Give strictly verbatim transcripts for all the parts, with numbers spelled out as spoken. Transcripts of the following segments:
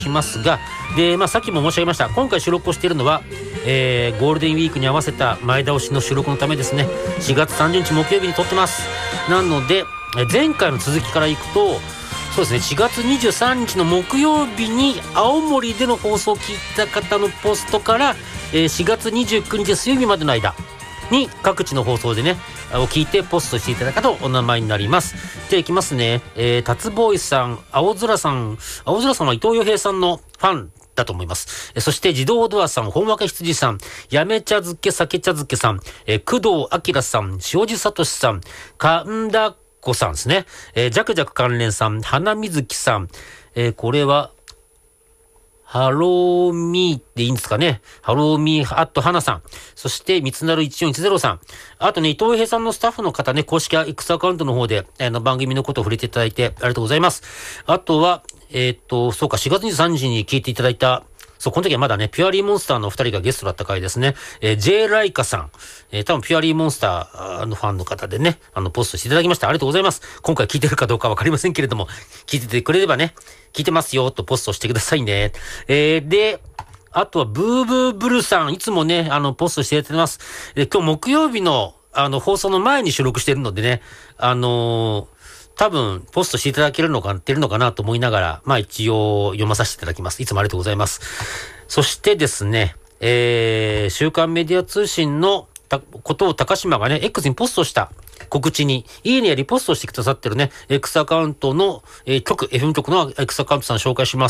しますが、で、まあ、さっきも申し上げました、今回収録をしているのは、えー、ゴールデンウィークに合わせた前倒しの収録のためですね。しがつさんじゅうにち木曜日に撮ってます。なので前回の続きからいくと、そうですね、しがつにじゅうさんにちの木曜日に青森での放送を聞いた方のポストから、えー、しがつにじゅうくにち水曜日までの間に各地の放送でねを聞いてポストしていただいた方お名前になります。でいきますね。えー、タツボーイさん、青空さん、青空さんは伊藤洋平さんのファンだと思います。そして自動ドアさん、本若羊さん、やめ茶漬け酒茶漬けさん、えー、工藤明さん、塩地聡さん、神田子さんですね。えー、ジャクジャク関連さん、花水木さん、えー、これはハローミーっていいんですかね。ハローミーアット花さん。そして、三つなるいちよんいちゼロさん。あとね、伊藤平さんのスタッフの方ね、公式 X アカウントの方で、あの、番組のことを触れていただいて、ありがとうございます。あとは、えー、っと、そうか、しがつにじゅうさんにちに聞いていただいた、そう、この時はまだね、ピュアリーモンスターのお二人がゲストだった回ですね。えー、J ライカさん。えー、多分ピュアリーモンスターのファンの方でね、あの、ポストしていただきました。ありがとうございます。今回聞いてるかどうかわかりませんけれども、聞いててくれればね、聞いてますよとポストしてくださいね。えー、で、あとはブーブーブルさん、いつもね、あの、ポストしてやってます。えー、今日木曜日の、あの、放送の前に収録してるのでね、あのー、多分、ポストしていただけるのか、てるのかなと思いながら、まあ一応読まさせていただきます。いつもありがとうございます。そしてですね、えー、週刊メディア通信のことを高島がね、X にポストした告知に、いいねやリポストしてくださってるね、X アカウントの、えー、局、エフエム 局の X アカウントさん紹介します。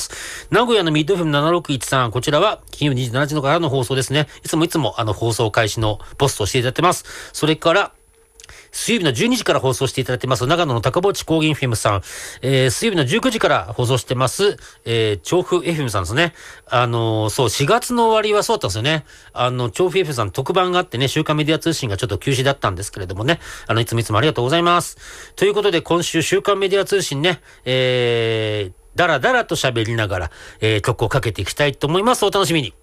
名古屋のミッド エフエムななろくいちさん、こちらは金曜にじゅうしちじのからの放送ですね。いつもいつもあの放送開始のポストをしていただいてます。それから、水曜日のじゅうにじから放送していただいてます、長野の高墓地高原 エフエム さん、えー、水曜日のじゅうくじから放送してます、えー、調布 エフエム さんですね。あのー、そう、しがつの終わりはそうだったんですよね。あの、調布 エフエム さん特番があってね、週刊メディア通信がちょっと休止だったんですけれどもね、あの、いつもいつもありがとうございます。ということで、今週週刊メディア通信ね、えー、だらだらと喋りながら、えー、曲をかけていきたいと思います。お楽しみに。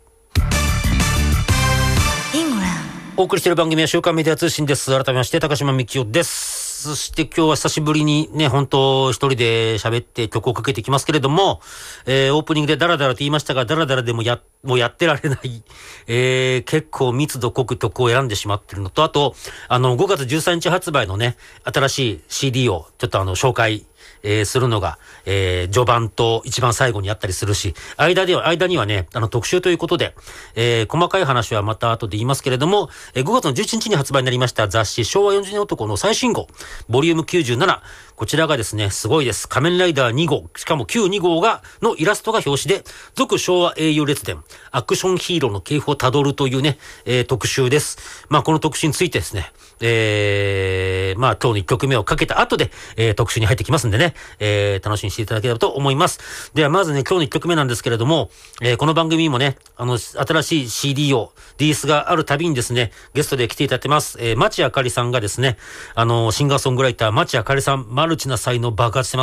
お送りしている番組は週刊メディア通信です。改めまして高島幹夫です。そして今日は久しぶりにね、本当一人で喋って曲をかけていきますけれども、えー、オープニングでダラダラと言いましたが、ダラダラでもやもうやってられない、えー、結構密度濃く曲を選んでしまってるのと、あとあのごがつじゅうさんにち発売のね、新しい シーディー をちょっとあの紹介えー、するのが、えー、序盤と一番最後にあったりするし、間では、間にはね、あの特集ということで、えー、細かい話はまた後で言いますけれども、えー、ごがつのじゅういちにちに発売になりました雑誌昭和よんじゅうねん男の最新号、ボリュームきゅうじゅうなな、こちらがですね、すごいです。仮面ライダーに号、しかもきゅうに号が、のイラストが表紙で、続昭和英雄列伝、アクションヒーローの系譜をたどるというね、えー、特集です。まあ、この特集についてですね、えー、まあ、今日のいっきょくめをかけた後で、えー、特集に入ってきますんでね、えー、楽しみにしていただければと思います。では、まずね、今日のいっきょくめなんですけれども、えー、この番組もね、あの、新しい シーディー を、リリースがあるたびにですね、ゲストで来ていただいてます。えー、町あかりさんがですね、あの、シンガーソングライター、町あかりさん、マルチな才能爆発してます。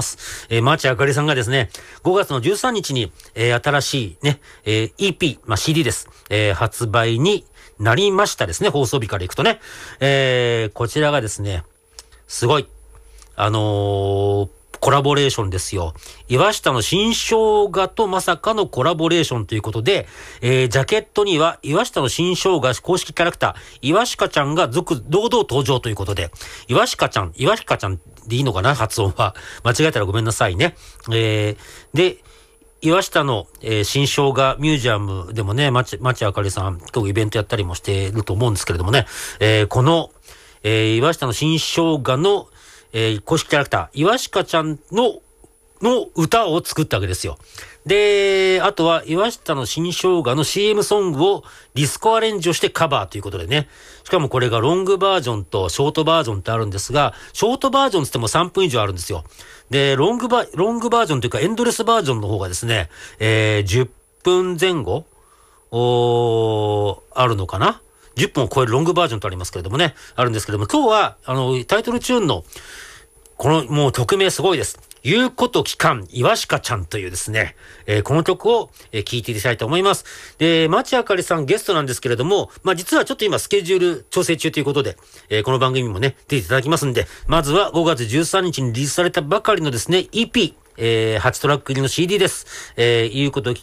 えー、町あかりさんがですね、ごがつのじゅうさんにちに、えー、新しいね、えー、イーピー、まあ、シーディー です。えー、発売になりましたですね、放送日からいくとね。えー、こちらがですね、すごい、あのー、コラボレーションですよ。岩下の新生姜とまさかのコラボレーションということで、えー、ジャケットには岩下の新生姜公式キャラクター、岩下ちゃんが続、堂々登場ということで、岩下ちゃん、岩下ちゃんでいいのかな発音は。間違えたらごめんなさいね。えー、で、岩下の、えー、新生姜ミュージアムでもね、町、町あかりさん、今日イベントやったりもしていると思うんですけれどもね、えー、この、えー、岩下の新生姜のえー、公式キャラクター、岩下ちゃんの、の歌を作ったわけですよ。で、あとは岩下の新生姜の シーエム ソングをディスコアレンジをしてカバーということでね。しかもこれがロングバージョンとショートバージョンってあるんですが、ショートバージョンって言ってもさんぷん以上あるんですよ。で、ロングバ、ロングバージョンというかエンドレスバージョンの方がですね、えー、じゅっぷんぜん後おあるのかなじゅっぷんを超えるロングバージョンとありますけれどもね、あるんですけれども、今日は、あの、タイトルチューンの、この、もう曲名すごいです。言うこと聞かん、岩下ちゃんというですね、えー、この曲を、えー、聴いていきたいと思います。で、町あかりさんゲストなんですけれども、まあ、実はちょっと今スケジュール調整中ということで、えー、この番組もね、出ていただきますんで、まずはごがつじゅうさんにちにリリースされたばかりのですね、イーピー、 えー、はちトラック入りの シーディー です。えー、いうことを聞